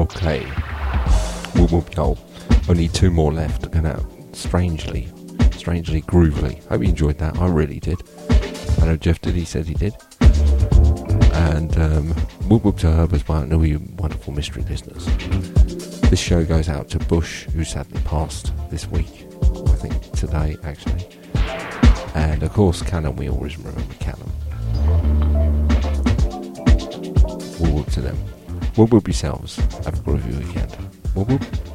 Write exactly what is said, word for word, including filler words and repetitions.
Okay. Whoop whoop yo. Only two more left to go out. Strangely. Strangely groovily. Hope you enjoyed that. I really did. I know Jeff did. He said he did. And um, whoop whoop to Herbers by all you wonderful mystery listeners. This show goes out to Bush, who sadly passed this week. I think today, actually. And of course, Cannon. We always remember Cannon. Whoop whoop to them. Whoop whoop yourselves. Have a groovy weekend. Whoop whoop.